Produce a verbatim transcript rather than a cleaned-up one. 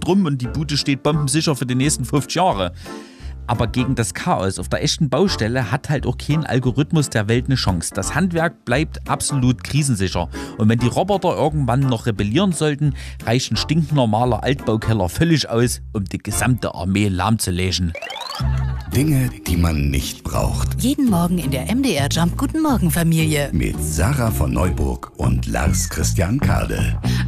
klappt rum und die Bude steht bombensicher für die nächsten fünfzig Jahre. Aber gegen das Chaos auf der echten Baustelle hat halt auch kein Algorithmus der Welt eine Chance. Das Handwerk bleibt absolut krisensicher. Und wenn die Roboter irgendwann noch rebellieren sollten, reicht ein stinknormaler Altbaukeller völlig aus, um die gesamte Armee lahmzulegen. Dinge, die man nicht braucht. Jeden Morgen in der M D R Jump Guten Morgen Familie. Mit Sarah von Neuburg und Lars Christian Kade.